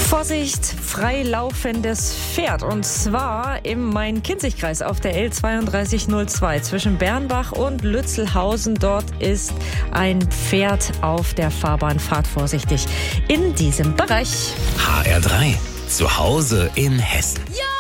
Vorsicht, freilaufendes Pferd. Und zwar im Main-Kinzig-Kreis auf der L3202 zwischen Bernbach und Lützelhausen. Dort ist ein Pferd auf der Fahrbahn. Fahrt vorsichtig in diesem Bereich. HR3, zu Hause in Hessen. Ja!